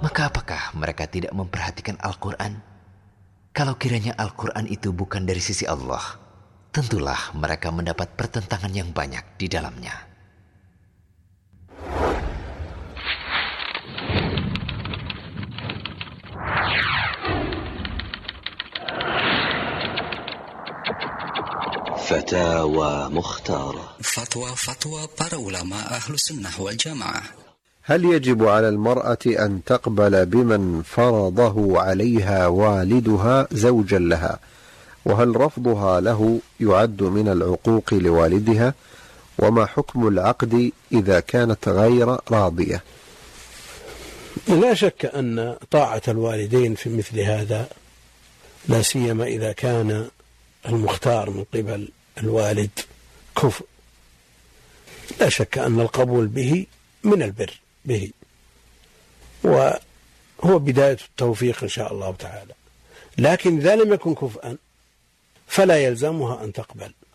Maka apakah mereka tidak memperhatikan Al-Quran? Kalau kiranya Al-Quran itu bukan dari sisi Allah, tentulah mereka mendapat pertentangan yang banyak di dalamnya. فتاوى مختارة. فتوى para ulama Ahlus Sunnah wal Jamaah. هل يجب على المرأة أن تقبل بمن فرضه عليها والدها زوجا لها؟ وهل رفضها له يعد من العقوق لوالدها؟ وما حكم العقد إذا كانت غير راضية؟ لا شك أن طاعة الوالدين في مثل هذا، لا سيما إذا كان المختار من قبل الوالد كفء، لا شك أن القبول به من البر به، وهو بداية التوفيق إن شاء الله تعالى. لكن إذا لم يكن كفءا فلا يلزمها أن تقبل.